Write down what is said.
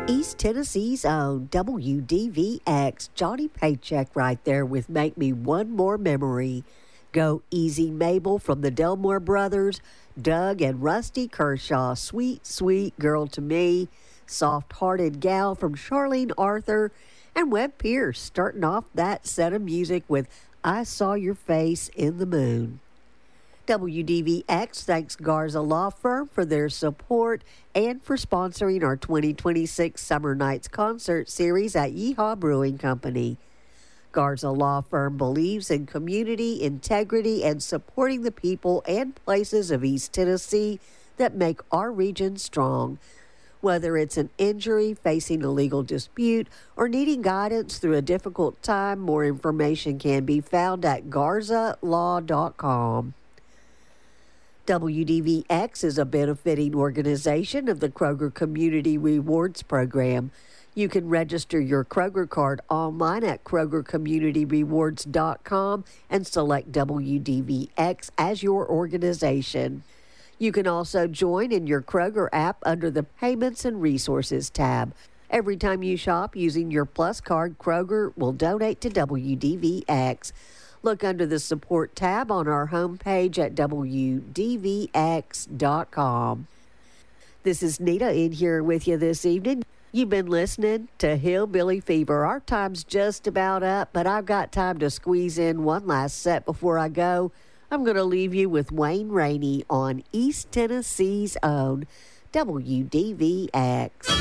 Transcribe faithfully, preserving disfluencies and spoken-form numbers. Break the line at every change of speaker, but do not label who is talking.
East Tennessee's own W D V X, Johnny Paycheck right there with Make Me One More Memory. Go Easy Mabel from the Delmore Brothers, Doug and Rusty Kershaw, Sweet, Sweet Girl to Me, Soft-Hearted Gal from Charlene Arthur, and Webb Pierce starting off that set of music with I Saw Your Face in the Moon. W D V X thanks Garza Law Firm for their support and for sponsoring our twenty twenty-six Summer Nights concert series at Yeehaw Brewing Company. Garza Law Firm believes in community integrity and supporting the people and places of East Tennessee that make our region strong. Whether it's an injury, facing a legal dispute, or needing guidance through a difficult time, more information can be found at garza law dot com. W D V X is a benefiting organization of the Kroger Community Rewards Program. You can register your Kroger card online at kroger community rewards dot com and select W D V X as your organization. You can also join in your Kroger app under the Payments and Resources tab. Every time you shop using your Plus card, Kroger will donate to W D V X. Look under the Support tab on our homepage at w d v x dot com. This is Nita in here with you this evening. You've been listening to Hillbilly Fever. Our time's just about up, but I've got time to squeeze in one last set before I go. I'm going to leave you with Wayne Rainey on East Tennessee's own W D V X.